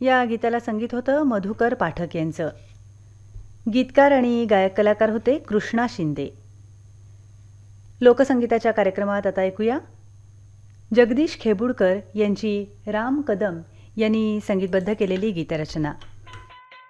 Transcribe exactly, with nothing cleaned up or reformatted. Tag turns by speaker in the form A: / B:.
A: या गीताला संगीत होतं मधुकर पाठक यांचं. गीतकार आणि गायक कलाकार होते कृष्णा शिंदे. लोकसंगीताच्या कार्यक्रमात आता ऐकूया जगदीश खेबुडकर यांची राम कदम यांनी संगीतबद्ध केलेली गीतरचना.